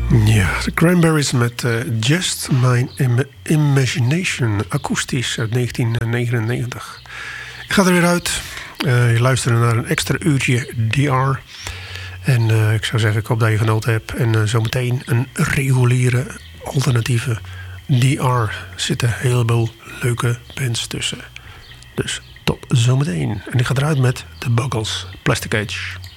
Ja, de Cranberries met Just My Imagination, akoestisch uit 1999. Ik ga er weer uit. Je luistert naar een extra uurtje DR. En ik zou zeggen, ik hoop dat je genoten hebt. En zometeen een reguliere alternatieve DR. Er zitten een heleboel leuke bands tussen. Dus tot zometeen. En ik ga eruit met The Buggles, Plastic Age.